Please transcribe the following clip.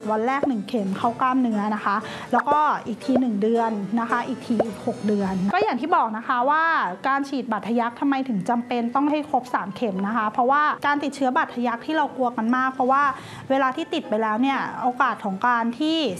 วันแรก1เข็มเข้ากล้ามเนื้อนะคะแล้วก็อีกที1เดือนนะคะอีกทีอีก6เดือนก็อย่างที่บอกนะคะว่าการฉีดบาดทะยักทำไมถึงจำเป็นต้องให้ครบ3เข็มนะคะเพราะว่าการติดเชื้อบาดทะยักที่เรากลัวกันมากเพราะว่าเวลาที่ติดไปแล้วเนี่ยโอกาสของการที่